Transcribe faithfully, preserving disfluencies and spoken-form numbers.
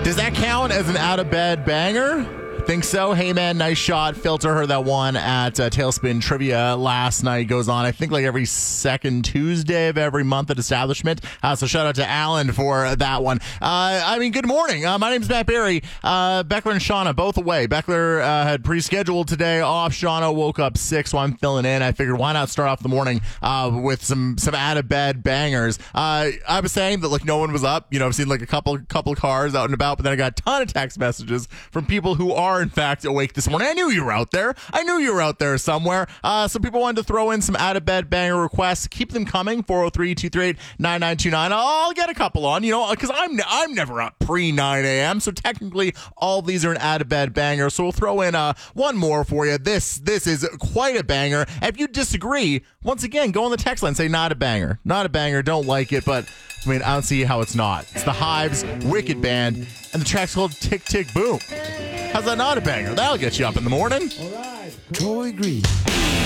Does that count as an out-of-bed banger? Think so? Hey man, nice shot. Filter her that one at uh, Tailspin Trivia last night. Goes on, I think, like every second Tuesday of every month at Establishment. Uh, so shout out to Alan for that one. Uh, I mean, good morning. Uh, my name's Matt Berry. Uh, Beckler and Shauna both away. Beckler uh, had pre-scheduled today off. Shauna woke up sick, so I'm filling in. I figured why not start off the morning uh, with some some out-of-bed bangers. Uh, I was saying that like no one was up. You know, I've seen like a couple couple cars out and about, but then I got a ton of text messages from people who are in fact awake this morning. I knew you were out there. I knew you were out there somewhere. Uh, some people wanted to throw in some out-of-bed banger requests. Keep them coming. four oh three, two three eight, nine nine two nine. I'll get a couple on, you know, because I'm I'm never up pre nine a.m. So technically all of these are an out-of-bed banger. So we'll throw in uh, one more for you. This this is quite a banger. If you disagree, once again, go on the text line and say not a banger. Not a banger. Don't like it, but I mean, I don't see how it's not. It's the Hives Wicked Band, and the track's called Tick Tick Boom. How's that not a banger? That'll get you up in the morning. All right. Troy Green.